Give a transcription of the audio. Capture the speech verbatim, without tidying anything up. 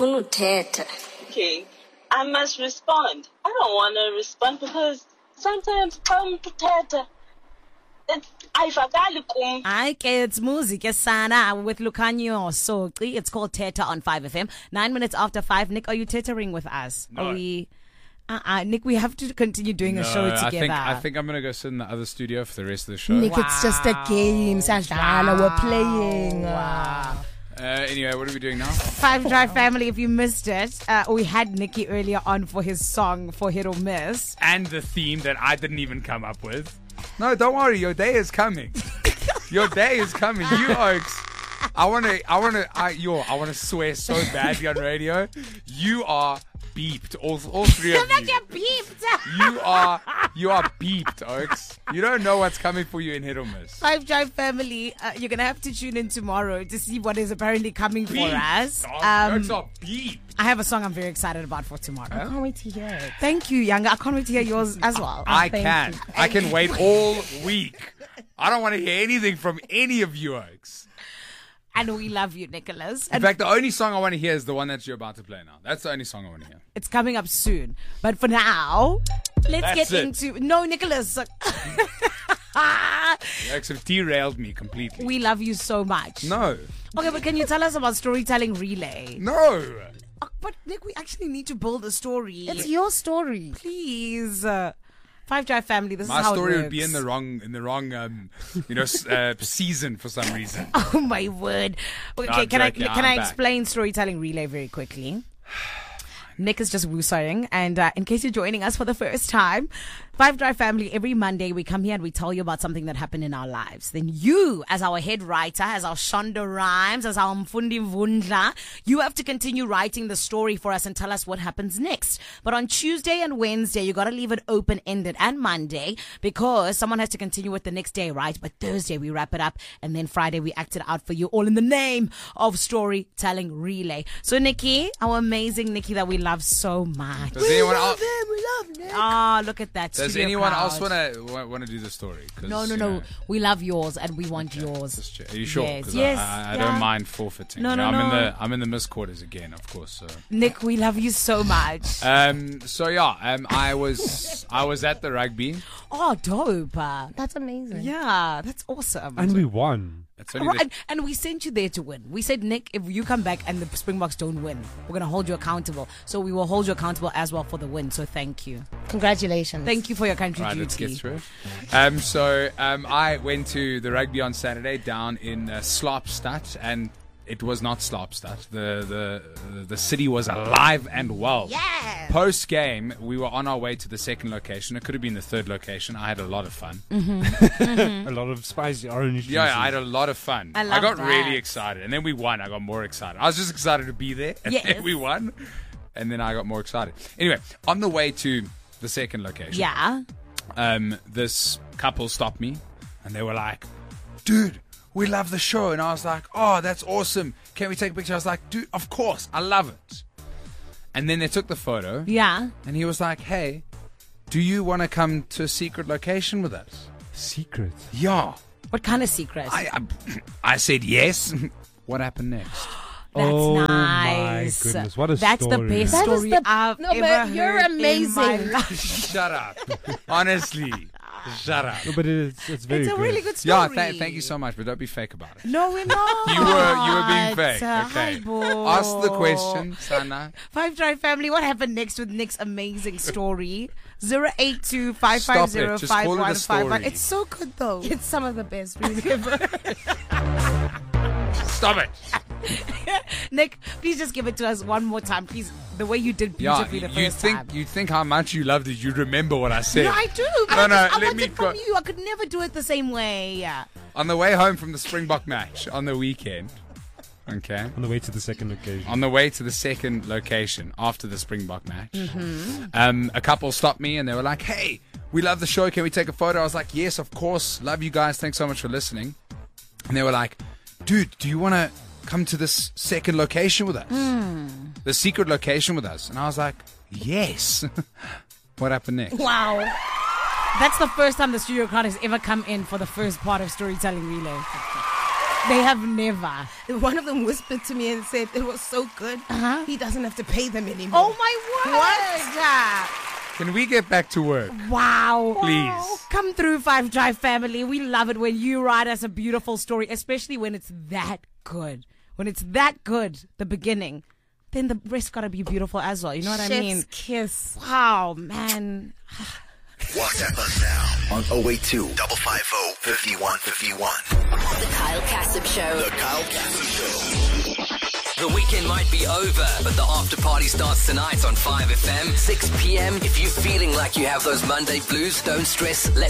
ngifuna uthetha. Okay, I must respond. I don't want to respond because sometimes come to uthetha. Hi, it's music, yes, Sana, with Lucanio Soqi. It's called Teta on five F M. Nine minutes after five. Nick, are you tethering with us? No. Are we? Uh-uh. Nick, we have to continue doing no, a show together. I think, I think I'm going to go sit in the other studio for the rest of the show. Nick, wow. It's just a game. Sajala, we're playing. Wow. Uh, anyway, what are we doing now? Five Drive Family, if you missed it, uh, we had Nicky earlier on for his song, For Hit or Miss. And the theme that I didn't even come up with. No, don't worry. Your day is coming. Your day is coming. You Oaks. I want to. I want to. I yo. I want to swear so badly on radio. You are beeped. All, all three of you. You're beeped. You are. You are beeped, Oaks. You don't know what's coming for you in Hit or Miss. Five Drive Family. Uh, you're gonna have to tune in tomorrow to see what is apparently coming beeped. for us. Um, Oaks are beeped. I have a song I'm very excited about for tomorrow. I can't wait to hear it. Thank you, Younger. I can't wait to hear yours as well. I Thank can. you. I can wait all week. I don't want to hear anything from any of you, Oaks. And we love you, Nicholas. In And fact, the only song I want to hear is the one that you're about to play now. That's the only song I want to hear. it's coming up soon. But for now, let's That's get it. into... No, Nicholas. You Oaks have derailed me completely. We love you so much. No. Okay, but can you tell us about Storytelling Relay? No. Oh, but, Nick, we actually need to build a story. It's your story. Please. Uh, Five Drive Family, this My is how story it works. would be in the wrong, in the wrong, um, you know, s- uh, season for some reason. Oh, my word. Okay, I'm can I joking, can I'm I back. explain Storytelling Relay very quickly? Nick is just woosaying, and uh, in case you're joining us for the first time, Five Drive Family, every Monday we come here and we tell you about something that happened in our lives. Then you, as our head writer, as our Shonda Rhimes, as our Mfundi Vundla, you have to continue writing the story for us and tell us what happens next. But on Tuesday and Wednesday, you got to leave it open-ended, and Monday, because someone has to continue with the next day, right? But Thursday we wrap it up, and then Friday we act it out for you, all in the name of Storytelling Relay. So Nikki, our amazing Nikki that we love so much. Does anyone else? We love Nick. Ah, look at that. Does studio anyone crowd. else want to want to do the story? 'Cause, No, no, you no. know, We love yours, and we want yours. just check. Are you sure? Yes, 'Cause yes, I, I, I yeah. don't mind forfeiting. No, You no, know, I'm no. in the I'm in the missed quarters again, of course. So. Nick, we love you so much. Um. So yeah. Um. I was I was at the rugby. Oh, dope. Uh, That's amazing. Yeah, that's awesome. And we won. It's only Right, the, and, and we sent you there to win. We said, Nick, if you come back and the Springboks don't win, we're going to hold you accountable. So we will hold you accountable as well for the win. So thank you. Congratulations. Thank you for your country Right, duty. let's get through it. Um, so um, I went to the rugby on Saturday down in uh, Slaapstad, and it was not Slaapstad. The the the city was alive and well. Yeah. Post game, we were on our way to the second location. It could have been the third location. I had a lot of fun. A lot of spicy orange juice. Yeah, I had a lot of fun. I love got that. really excited, and then we won. I got more excited. I was just excited to be there, and Yes. then we won, and then I got more excited. Anyway, on the way to the second location, Yeah. um, this couple stopped me, and they were like, "Dude, we love the show." And I was like, "Oh, that's awesome. Can we take a picture?" I was like, "Dude, of course. I love it." And then they took the photo, Yeah. and he was like, "Hey, do you want to come to a secret location with us?" Secret. Yeah. What kind of secret? I, I, I said yes. What happened next? That's Oh, my nice. goodness, what a That's story. the best That is story the- I've No, ever but you're heard in my amazing. life. Shut up. Honestly. Shut up. No, but it's, it's very It's a good. really good story. Yeah, th- thank you so much, but don't be fake about it. No, we're not. You were you were being fake. Uh, Okay. hi, Bo. Ask the question, Sana. Five Drive Family, what happened next with Nick's amazing story? zero eight two five five Stop zero it. Just five call it a one five one. story. It's so good though. It's some of the best we've ever. Stop it. Nick, please just give it to us one more time, please. The way you did Yeah, beautifully the you first think time. you think how much you loved it. You remember what I said. No, I do. No, I no, just- I let want me it from go- you. I could never do it the same way. Yeah. On the way home from the Springbok match on the weekend. Okay. On the way to the second occasion. On the way to the second location after the Springbok match, Mm-hmm. um, a couple stopped me and they were like, "Hey, we love the show. Can we take a photo?" I was like, "Yes, of course. Love you guys. Thanks so much for listening." And they were like, "Dude, do you want to come to this second location with us? Hmm. The secret location with us?" And I was like, "Yes." What happened next? Wow. That's the first time the studio crowd has ever come in for the first part of Storytelling Relay. They have never. One of them whispered to me and said it was so good, Uh-huh. he doesn't have to pay them anymore. Oh my word! Can we get back to work? Wow. Please. Come through, Five Drive family. We love it when you write us a beautiful story, especially when it's that good. When it's that good, the beginning, then the rest gotta be beautiful as well. You know what Chef's I mean? kiss. Wow, man. WhatsApp us now on oh eight two, five five oh, five one five one. The Kyle Kassim Show. The Kyle Kassim Show. The weekend might be over, but the after party starts tonight on five F M, six p.m. If you're feeling like you have those Monday blues, don't stress. Let